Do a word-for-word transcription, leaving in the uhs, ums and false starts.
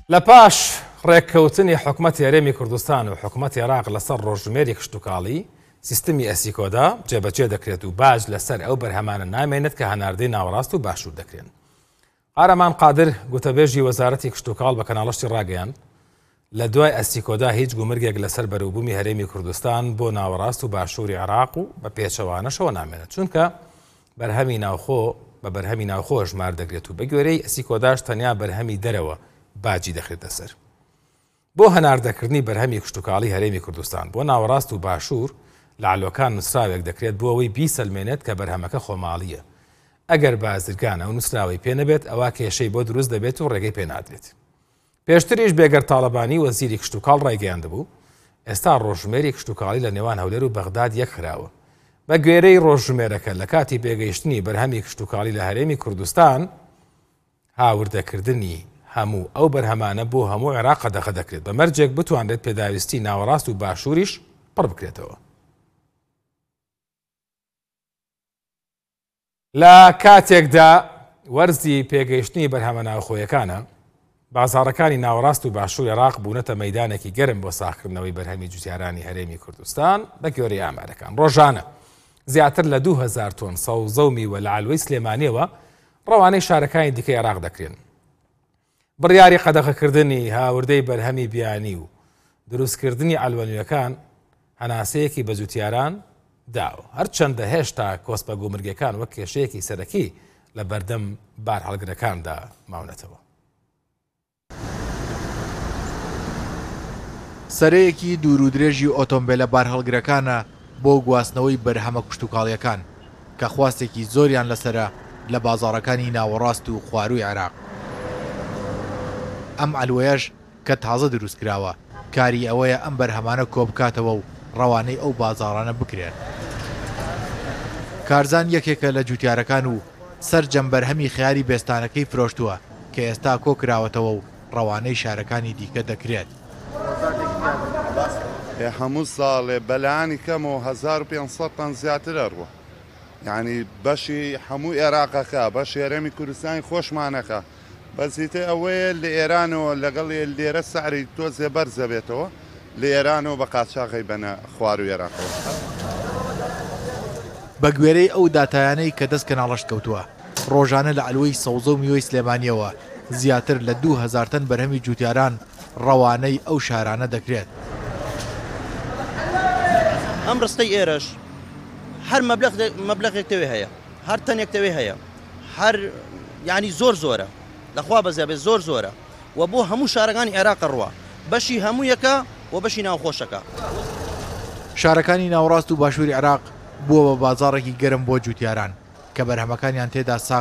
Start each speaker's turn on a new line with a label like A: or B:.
A: لەپاش ڕێککەوتنی حکومەتی هەرێمی کوردستان و حکومەتی عێراق لەسەر ڕۆژژمێری کشتتوکاڵی سیستمی ئەسیکۆدا جێبەجێ دەکرێت و باش لەسەر ئەو بەرهەمانە نامێنێت کە هەناردەی ناوەڕاست و باشوور دەکرێن. قارەمان قادر گوتەبێژی وەزارەتی کشتتوکاڵ بە کەناڵەشتی ڕاگەیاند لە دوای ئەسیکۆدا هیچ گومرگێک لەسەر بەرووبوومی هەرێمی کوردستان بۆ ناوەڕاست و باشووری عێراق و بە پێچەوانەشەوە نامێنێت، چونکە بەرهەمی ناوخۆ بە بەرهەمی ناوخۆ ژمار دەگرێت و بە گوێرەی ئەسیکۆداش تەنیا بەرهەمی دەرەوە باجی دەخرێتە سەر. بۆ هەناردەکردنی بەرهەمی کشتتوکاڵی هەرێمی کوردستان بۆ ناوەڕاست و باشوور لە علۆکان نووسراوێک دەکرێت بۆ ئەوەی بیسەلمێنێت کە بەرهەمەکە خۆماڵیە. ئەگەر بازرگانە و نووسراوی پێ نەبێت ئەوە کێشەی بۆ دروست دەبێت و ڕێگەی پێنادرێت. پێشتریش بێگەر تاڵەبانی وەزیری کشتتوکاڵ ڕایگەیاندبوو ئێستا ڕۆژژمێری کشتتوکاڵی لە نێوان هەولێر و بەغداد یەک خراوە. بە گوێرەی ڕۆژژمێرەکە لە کاتی پێگەیشتنی بەرهەمی کشتتوکاڵی لە هەرێمی کوردستان هاوردەکردنی هەموو ئەو بەرهەمانە بۆ هەموو عێراق قەدەغە دەکرێت بە مەرجێک بتوانرێت پێداویستی ناوەڕاست و باشووریش پڕ بکرێتەوە. لە کاتێکدا وەرزی پێگەیشتنی بەرهەمە ناوخۆیەکانە بازاڕەکانی ناوەڕاست و باشووری عێراق بوونەتە مەیدانێکی گەرم بۆ ساختکردنەوەی بەرهەمی جوتیارانی هەرێمی کوردستان بە گوێرەی ئامارەکان. ڕۆژانە زیاتر لە دوو هەزار تۆن سەوزە و میوە لە عەلوەی سلێمانیەوە ڕەوانەی شارەکانی دیکەی عێراق دەکرێن. بڕیاری قەدەغەکردنی هاوردەی بەرهەمی بیانی و دروستکردنی ئەلوەنیەکان هەناسەیەکی بە جوتیاران داوە، هەرچەندە هێشتا کۆسپە گومرگەکان وەک کێشەیەکی سەرەکی لە بەردەم بار هەڵگرەکاندا ماونەتەوە.
B: سەرەیەکی دوور و درێژی ئۆتۆمبیلە بار هەڵگرەکانە بۆ گواستنەوەی بەرهەمە کشتتوکاڵیەکان کە خواستێکی زۆریان لەسرە لە بازاڕەکانی ناوەڕاست و خواروی عێراق. ئەم ئەلوەیەش کە تازە دروستکراوە کاری ئەوەیە ئەم بەرهەمانە کۆبکاتەوە و ڕەوانەی ئەو بازاڕانە بکرێن. کارزان یەکێکە لە جوتیارەکان و سەرجەم بەرهەمی خیاری بێستانەکەی فرۆشتووە کە ئێستا کۆکراوەتەوە و ڕەوانەی شارەکانی دیکە دەکرێت.
C: هەموو ساڵێ بەلایانی کەمەوە هەزار و پێنج تەن زیاتر ئەڕوە، یعنی بەشی هەموو عێراقەکە بەشی هەرێمی کوردستانی خۆشمانەکە بەزیتە ئەوەیە لە ئێرانەوە لەگەڵ لێرە سعری تۆزێ بەرزە بێتەوە لە ئێرانەوە بە قاچاغی بەنە خوار و عێراقەوە.
B: بە گوێرەی ئەو داتایانەی کە دەست کەناڵەشت کەوتووە ڕۆژانە لە عەلوەی سەوزە و میوەی سلێمانیەوە زیاتر لە دوو هەزار تەن بەرهەمی جوتیاران ڕەوانەی ئەو شارانە دەکرێت.
D: ئەم ڕستەی ئێرەش هەر مەبلەغێکتەوێ هەیە، هەر تەنێکتەوێ هەیە، هەر یعنی زۆر زۆرە لەخوا بەزیابێت زۆر زۆرە و بۆ هەموو شارەکانی عێراق ڕوە بەشی هەموویەکە و بەشی ناوخۆشەکە.
B: شارەکانی ناوەڕاست و باشووری عێراق بووە بە بازاڕێکی گەرم بۆ جوتیاران کە بەرهەمەکانیان تێدا ساغ